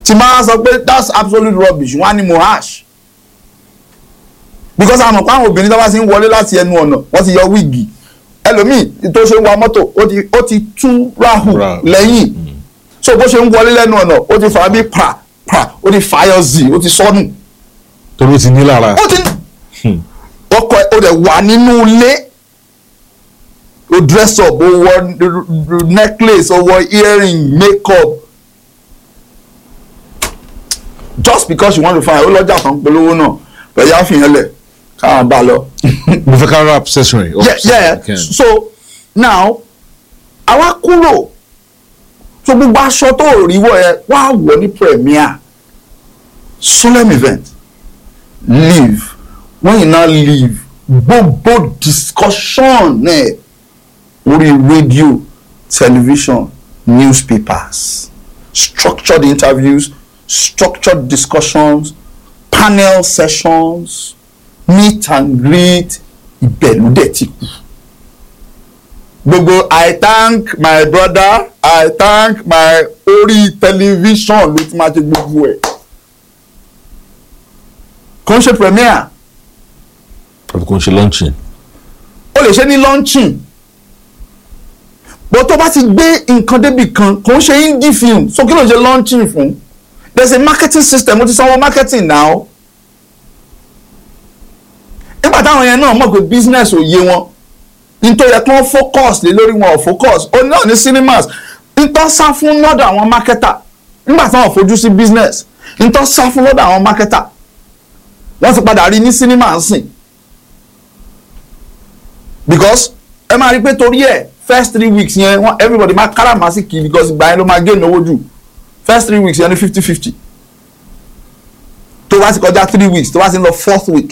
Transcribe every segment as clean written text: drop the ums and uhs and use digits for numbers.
tí máa sọ pé that's absolute rubbish wọ́n á ní mohash because àmọ̀ pé àwọn obìnrin tó bá ti ń wọlé láti ẹnu ọ̀nà wọ́n ti yọ wíìgì ẹlòmíì tó ṣe ń wa mọ́tò ó ti tú ráhù lẹ́yìn so bó ṣe ń wọlé lẹ́nu ọ̀nà ó ti fà bí pra ó ti fàyọ zì ó ti sọnù. torí ó ti ní lára. ó ti ọkọ ó dẹ̀ wà nínú ilé ó dress up ó wọ necklace ó wọ earring makeup just because you want to find ó lọ́jà kan polówó náà pẹ̀lú àfihàn lẹ̀ káwọn bá lọ. mo fẹ́ ká rap accessory. yeah so now àwa kúrò so gbogbo aṣọ tó rí wọ̀ ẹ́ wá wọ̀ ní premier solemn event leave when you now leave gbogbo discussion náà orí radio television newspapers structured interviews structured discussions panel sessions meet and greet ìbẹ̀lú dẹ̀ ti kù gbogbo I thank my brother I thank my orí television ló ti máa ṣe gbogbo ẹ̀ kò ń ṣe premier àbí kò ń ṣe launching o lè ṣe ní launching bó tó bá ti gbé nǹkan débi kan kò ń ṣe indie film so kí ló ń ṣe launching fún there's a marketing system o ti sanwó marketing now nígbà táwọn yẹn náà mọ̀ pé business ò yé wọn nítorí ẹ̀ kí wọ́n focus lé lórí wọn ò focus ó náà ní cinemas nítorí sá fún lọ́dọ̀ àwọn marketer nígbà táwọn fojú sí business nítorí sá fún lọ́dọ̀ àwọn marketer wọ́n ti padà rí ní cinema ń sìn because ẹ máa rí pé torí ẹ̀ first 3 weeks yẹn everybody máa káràmásìkì because ìgbà yẹn ló máa gain owó jù first 3 weeks yẹn ní 50-50 tó bá ti kọjá 3 weeks tó bá ti lọ 4th week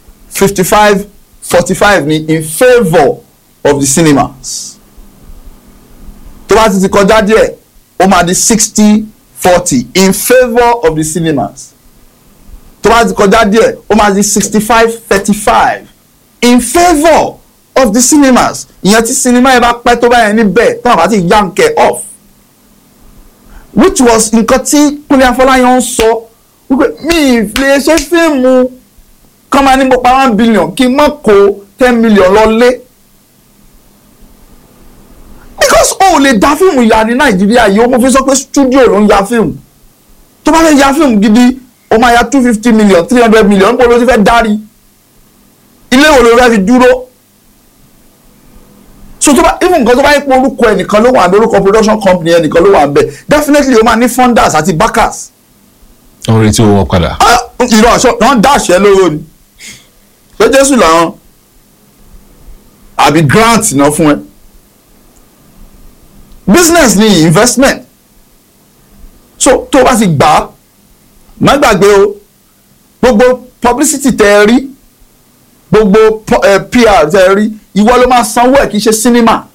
55-45 ni in favour of the cinemas tó bá ti kọjá díẹ̀ ó máa di 60-40 in favour of the cinemas tó bá ti kọjá díẹ̀ ó máa di 65-35 in favour of the cinemas ìyẹn tí sinimá yẹn bá pẹ́ tó bá yẹn níbẹ̀ tó bá ti yankẹ́ off which was nǹkan tí Kúnlé Afọláyan ń sọ wípé mi ì lè ṣe fíìmù kán máa ní mo pa 1 billion kí n má kó 10 million lọ lé because o ò lè dá fíìmù ya ní Nàìjíríà yìí ó mo fi sọ pé studio ló ń ya fíìmù tó bá fẹ́ ya fíìmù gidi ó máa ya 250 million 300 million níbo ló ti fẹ́ dárí ilé wo ló fẹ́ fi dúró so tó bá even nǹkan tó bá yẹ pé orúkọ ẹnìkan ló wà ní orúkọ production company ẹnìkan ló wà ń bẹ definitely ó máa ní funders àti backers. wọ́n retí owó padà. ìrọ̀ àṣọ wọ́n dáṣẹ́ lówó ni ṣé Jésù làwọn àbí grant náà fún ẹ business ni investment so tó bá ti gbà á má gbàgbé o gbogbo publicity tẹ ẹ rí gbogbo PR tẹ ẹ rí ìwọ ló máa sanwó ẹ̀ kì í ṣe cinema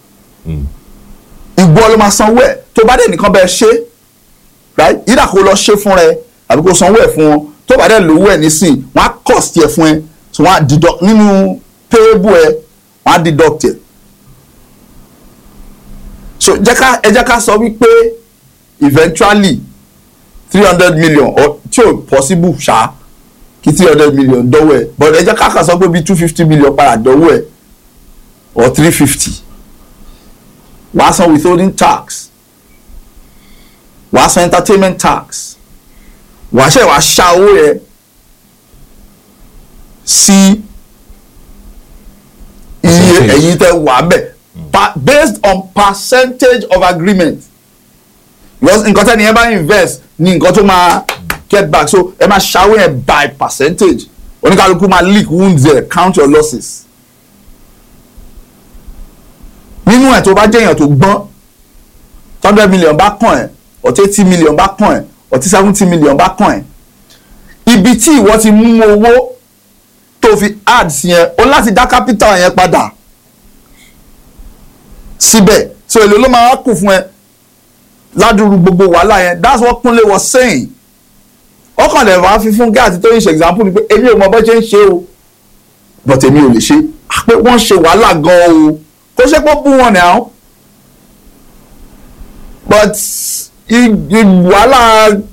ìwọ ló máa sanwó ẹ̀ tó bá dé nìkan bẹ́ẹ̀ ṣe right ìdá kó lọ ṣe fún rẹ àbí kó sanwó ẹ̀ fún wọn tó bá dé lówó ẹ̀ nísìn wọ́n á cost ẹ̀ fún ẹ so wọ́n á deduct nínú payable ẹ̀ wọ́n á deduct ẹ̀ so ẹ jẹ́ ká sọ wípé eventually 300 million tí ò possible ṣá kí 300 million dọ́wọ́ ẹ̀ but ẹ jẹ́ ká kà sọ pé bí 250 million padà dọ́wọ́ ẹ̀ or 350 wàá san withholding tax wàá san entertainment tax wàá ṣá owó yẹ sí iye ẹ̀yin tẹ́ wà bẹ̀ based on percentage of agreement because nǹkan tẹ́ni ẹ bá invest ní nǹkan tó máa get back so ẹ máa ṣàwó yẹn by percentage oníkàlùkù máa leak wounds there count your losses nínú ẹ̀ tó bá jẹ́ èèyàn tó gbọ́n 100 million bá kàn ẹ́ ọ̀tí 80 million bá kàn ẹ́ ọ̀tí 70 million bá kàn ẹ́ ibi tí ìwọ ti mú owó tó fi add sí yẹn o láti dá capital yẹn padà síbẹ̀ so èlò ló máa kù fún ẹ ládùúrú gbogbo wàhálà yẹn that's what Kúnlé was saying ọkàn lè wá fi fún gẹ́ àti tó yín ṣe example ni pé èmi ò mọ bó ṣe ń ṣe o but èmi ò lè ṣe pé wọ́n ṣe wàhálà gan o kó ṣe pé bú wọn náà but wàhálà